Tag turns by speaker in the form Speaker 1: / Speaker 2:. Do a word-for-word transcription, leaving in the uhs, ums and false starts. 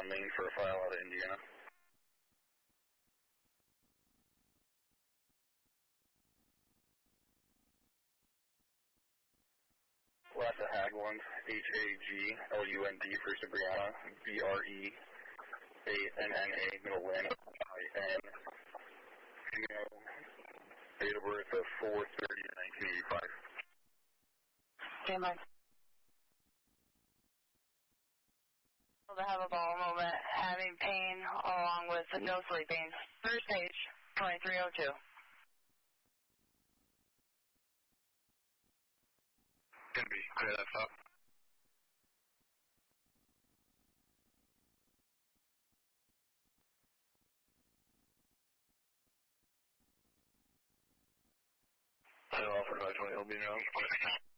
Speaker 1: on Main for a file out of Indiana. Last of Haglund, H A G L U N D for Sabriana, B R E A N N A, middle Lynn, I N, female, date of birth of four thirty nineteen eighty-five.
Speaker 2: Stand by. To have a bowel moment, having pain along with no sleeping. First page, twenty-three oh two.
Speaker 1: Can be, clear that up. Alpha five twenty, I'll be around.